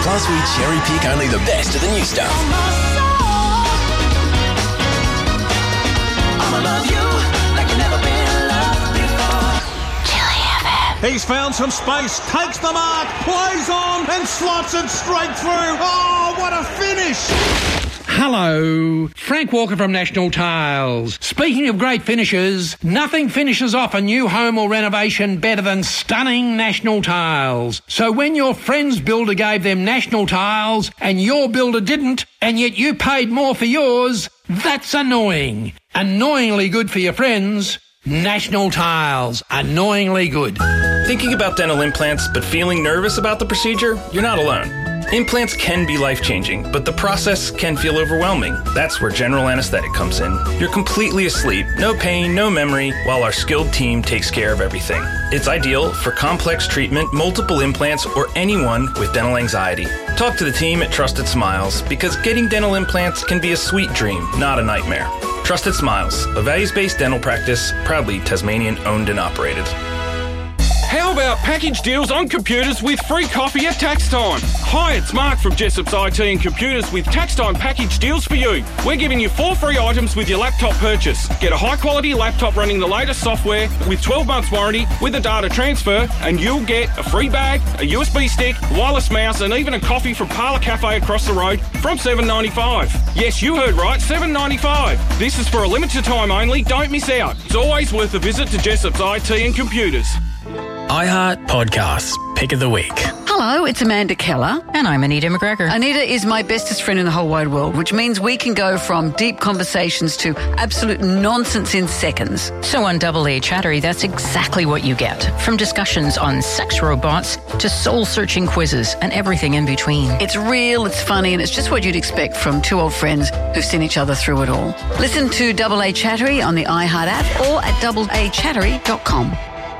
Plus, we cherry pick only the best of the new stuff. I'ma love you like you never been loved before. Chili FM. He's found some space, takes the mark, plays on and slots it straight through. Oh, what a finish! Hello, Frank Walker from National Tiles. Speaking of great finishes, nothing finishes off a new home or renovation better than stunning National Tiles. So when your friend's builder gave them National Tiles and your builder didn't, and yet you paid more for yours, that's annoying. Annoyingly good for your friends. National Tiles. Annoyingly good. Thinking about dental implants but feeling nervous about the procedure? You're not alone. Implants can be life-changing, but the process can feel overwhelming. That's where general anesthetic comes in. You're completely asleep, no pain, no memory, while our skilled team takes care of everything. It's ideal for complex treatment, multiple implants, or anyone with dental anxiety. Talk to the team at Trusted Smiles, because getting dental implants can be a sweet dream, not a nightmare. Trusted Smiles, a values-based dental practice, proudly Tasmanian owned and operated. How about package deals on computers with free coffee at tax time? Hi, it's Mark from Jessop's IT and Computers with tax time package deals for you. We're giving you 4 free items with your laptop purchase. Get a high quality laptop running the latest software with 12 months warranty with a data transfer, and you'll get a free bag, a USB stick, wireless mouse, and even a coffee from Parlour Cafe across the road from $7.95. Yes, you heard right, $7.95. This is for a limited time only. Don't miss out. It's always worth a visit to Jessop's IT and Computers. iHeart Podcasts, Pick of the Week. Hello, it's Amanda Keller. And I'm Anita McGregor. Anita is my bestest friend in the whole wide world, which means we can go from deep conversations to absolute nonsense in seconds. So on Double A Chattery, that's exactly what you get. From discussions on sex robots to soul-searching quizzes and everything in between. It's real, it's funny, and it's just what you'd expect from two old friends who've seen each other through it all. Listen to Double A Chattery on the iHeart app or at doubleachattery.com.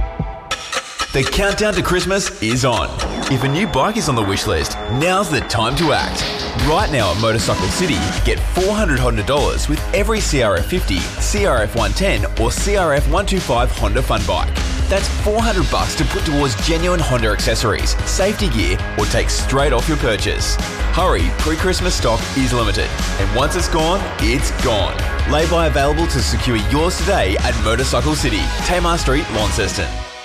The countdown to Christmas is on. If a new bike is on the wish list, now's the time to act. Right now at Motorcycle City, get $400 Honda with every CRF 50, CRF 110 or CRF 125 Honda Fun Bike. That's $400 to put towards genuine Honda accessories, safety gear or take straight off your purchase. Hurry, pre-Christmas stock is limited, and once it's gone, it's gone. Lay-by available to secure yours today at Motorcycle City, Tamar Street, Launceston.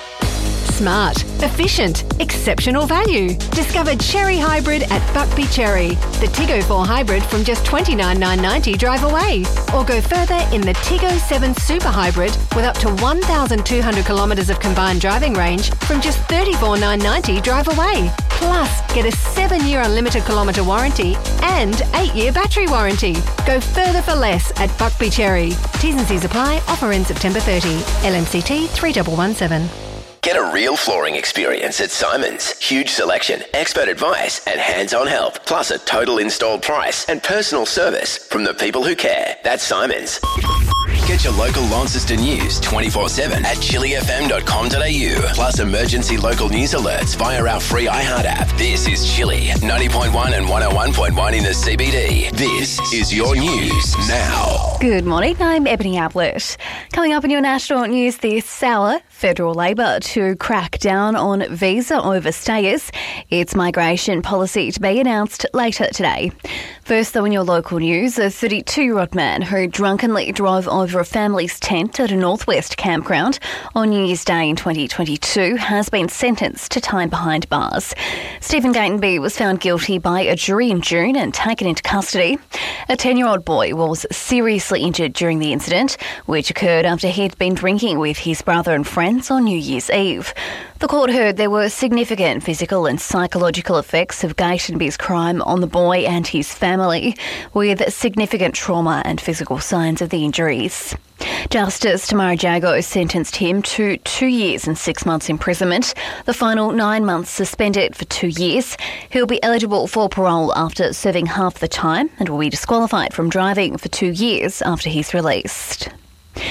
Smart, efficient, exceptional value. Discover Cherry Hybrid at Buckby Cherry. The Tiggo 4 Hybrid from just $29,990 drive away. Or go further in the Tiggo 7 Super Hybrid with up to 1,200 kilometres of combined driving range from just $34,990 drive away. Plus, get a 7-year unlimited kilometre warranty and 8-year battery warranty. Go further for less at Buckby Cherry. T's and C's apply. Offer ends September 30. LMCT 3117. Get a real flooring experience at Simon's. Huge selection, expert advice and hands-on help. Plus a total installed price and personal service from the people who care. That's Simon's. Get your local Launceston news 24/7 at chilifm.com.au. Plus emergency local news alerts via our free iHeart app. This is Chili, 90.1 and 101.1 in the CBD. This is your news now. Good morning, I'm Ebony Ablett. Coming up in your national news this hour, Federal Labor to crack down on visa overstayers. Its migration policy to be announced later today. First, though, in your local news, a 32-year-old man who drunkenly drove over a family's tent at a northwest campground on New Year's Day in 2022 has been sentenced to time behind bars. Stephen Gatenby was found guilty by a jury in June and taken into custody. A 10-year-old boy was seriously injured during the incident, which occurred after he'd been drinking with his brother and friends on New Year's Eve. The court heard there were significant physical and psychological effects of Gatenby's crime on the boy and his family, with significant trauma and physical signs of the injuries. Justice Tamara Jago sentenced him to 2 years and 6 months imprisonment, the final 9 months suspended for 2 years. He'll be eligible for parole after serving half the time and will be disqualified from driving for 2 years after he's released.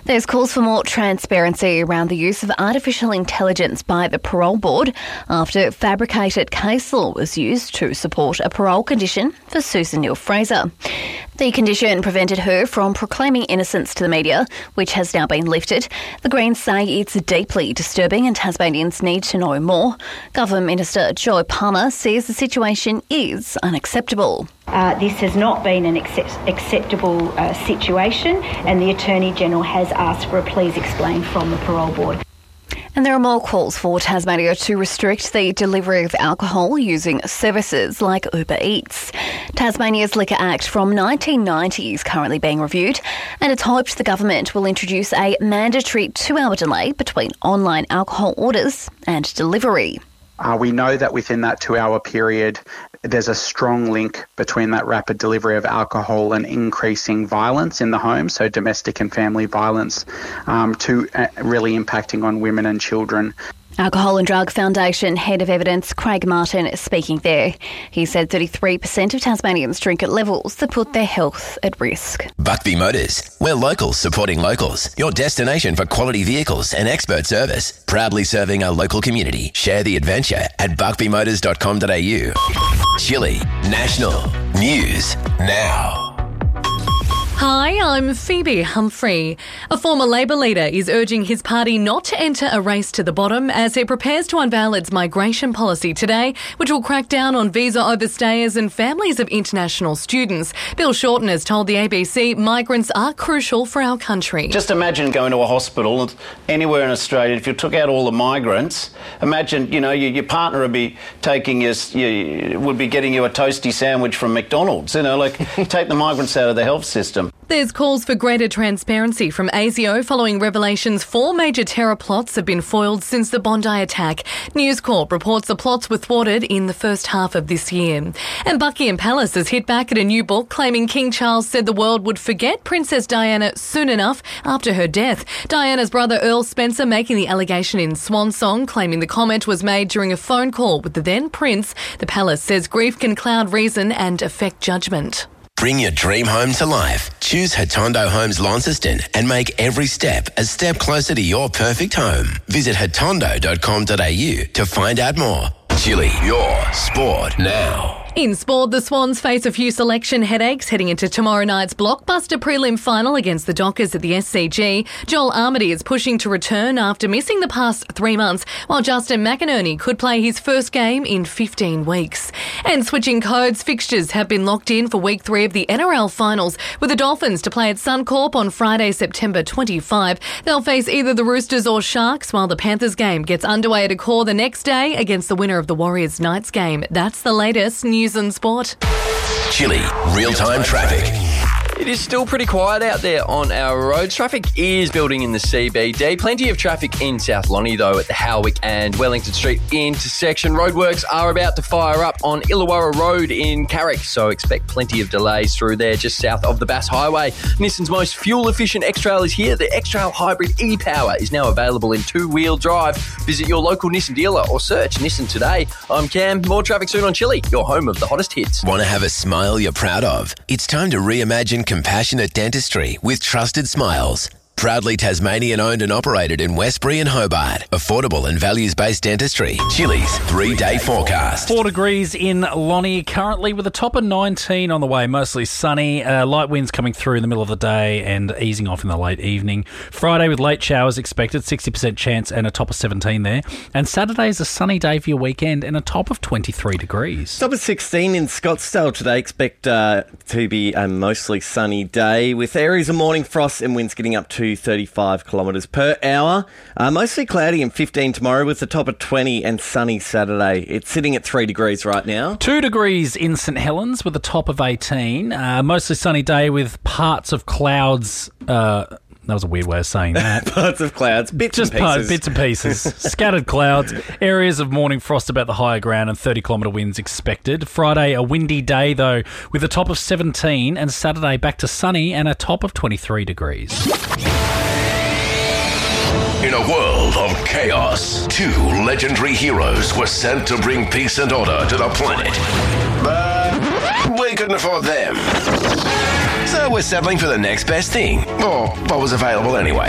There's calls for more transparency around the use of artificial intelligence by the parole board after fabricated case law was used to support a parole condition for Susan Neal-Fraser. The condition prevented her from proclaiming innocence to the media, which has now been lifted. The Greens say it's deeply disturbing and Tasmanians need to know more. Government Minister Joy Palmer says the situation is unacceptable. This has not been an acceptable situation, and the Attorney-General has asked for a please explain from the parole board. And there are more calls for Tasmania to restrict the delivery of alcohol using services like Uber Eats. Tasmania's Liquor Act from 1990 is currently being reviewed, and it's hoped the government will introduce a mandatory 2-hour delay between online alcohol orders and delivery. We know that within that 2-hour period, there's a strong link between that rapid delivery of alcohol and increasing violence in the home, so domestic and family violence, to really impacting on women and children. Alcohol and Drug Foundation Head of Evidence Craig Martin is speaking there. He said 33% of Tasmanians drink at levels that put their health at risk. Buckby Motors. We're locals supporting locals. Your destination for quality vehicles and expert service. Proudly serving our local community. Share the adventure at buckbymotors.com.au. Chile National News Now. Hi, I'm Phoebe Humphrey. A former Labor leader is urging his party not to enter a race to the bottom as it prepares to unveil its migration policy today, which will crack down on visa overstayers and families of international students. Bill Shorten has told the ABC migrants are crucial for our country. Just imagine going to a hospital anywhere in Australia. If you took out all the migrants, imagine, your partner would be getting you a toasty sandwich from McDonald's. Take the migrants out of the health system. There's calls for greater transparency from ASIO following revelations 4 major terror plots have been foiled since the Bondi attack. News Corp reports the plots were thwarted in the first half of this year. And Buckingham Palace has hit back at a new book claiming King Charles said the world would forget Princess Diana soon enough after her death. Diana's brother Earl Spencer making the allegation in Swan Song, claiming the comment was made during a phone call with the then Prince. The palace says grief can cloud reason and affect judgment. Bring your dream home to life. Choose Hatondo Homes Launceston and make every step a step closer to your perfect home. Visit hatondo.com.au to find out more. Chile, your sport now. In sport, the Swans face a few selection headaches heading into tomorrow night's blockbuster prelim final against the Dockers at the SCG. Joel Armady is pushing to return after missing the past 3 months, while Justin McInerney could play his first game in 15 weeks. And switching codes, fixtures have been locked in for week 3 of the NRL finals, with the Dolphins to play at Suncorp on Friday, September 25. They'll face either the Roosters or Sharks, while the Panthers game gets underway at Accor the next day against the winner of the Warriors Knights game. That's the latest news and sport. Chile, real-time traffic. It is still pretty quiet out there on our roads. Traffic is building in the CBD. Plenty of traffic in South Lonnie, though, at the Howick and Wellington Street intersection. Roadworks are about to fire up on Illawarra Road in Carrick, so expect plenty of delays through there just south of the Bass Highway. Nissan's most fuel-efficient X-Trail is here. The X-Trail Hybrid e-Power is now available in 2-wheel drive. Visit your local Nissan dealer or search Nissan today. I'm Cam. More traffic soon on Chile, your home of the hottest hits. Want to have a smile you're proud of? It's time to reimagine compassionate dentistry with Trusted Smiles. Proudly Tasmanian owned and operated in Westbury and Hobart. Affordable and values-based dentistry. Chili's 3-day forecast. 4 degrees in Lonnie currently with a top of 19 on the way. Mostly sunny. Light winds coming through in the middle of the day and easing off in the late evening. Friday with late showers expected. 60% chance and a top of 17 there. And Saturday is a sunny day for your weekend and a top of 23 degrees. Top of 16 in Scottsdale today. Expect to be a mostly sunny day with areas of morning frost and winds getting up to 35 kilometres per hour. Mostly cloudy and 15 tomorrow with the top of 20 and sunny Saturday. It's sitting at 3 degrees right now. 2 degrees in St Helens with a top of 18. Mostly sunny day with parts of clouds. That was a weird way of saying that. Parts of clouds, bits and pieces. Scattered clouds, areas of morning frost about the higher ground and 30-kilometre winds expected. Friday, a windy day, though, with a top of 17, and Saturday back to sunny and a top of 23 degrees. In a world of chaos, 2 legendary heroes were sent to bring peace and order to the planet. But we couldn't afford them. So So we're settling for the next best thing, or what was available anyway.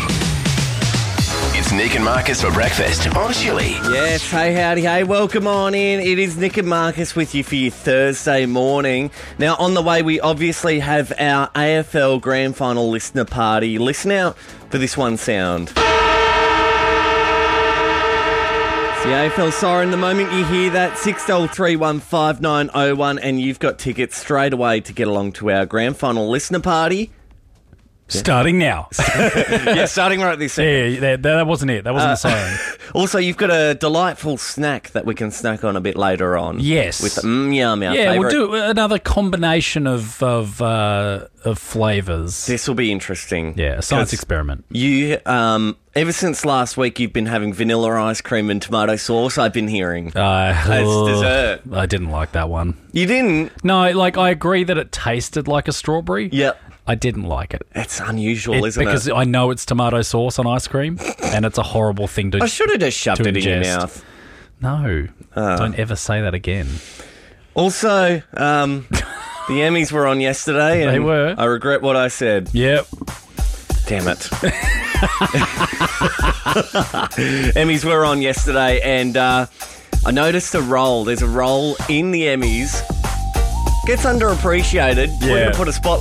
It's Nick and Marcus for breakfast on Chili. Yes, hey, howdy, hey, welcome on in. It is Nick and Marcus with you for your Thursday morning. Now, on the way, we obviously have our AFL Grand Final listener party. Listen out for this one sound. It's the AFL siren. The moment you hear that, 633159001, and you've got tickets straight away to get along to our Grand Final listener party. Starting now. Yeah, starting right this second. Yeah, that wasn't it. That wasn't the siren. Also, you've got a delightful snack that we can snack on a bit later on. Yes. With yum, our yeah, favourite. we'll do another combination of flavours. This will be interesting. Yeah, a science experiment. You, ever since last week, you've been having vanilla ice cream and tomato sauce, I've been hearing. As dessert. I didn't like that one. You didn't? No, I agree that it tasted like a strawberry. Yep. I didn't like it. It's unusual, isn't it? Because I know it's tomato sauce on ice cream, and it's a horrible thing to I should have just shoved it in your ingest. mouth. No, don't ever say that again. Also, the Emmys were on yesterday, and They were. I regret what I said. Yep. Damn it. Emmys were on yesterday, and I noticed a role. There's a role in the Emmys. Gets underappreciated. We're Yeah. going to put a spotlight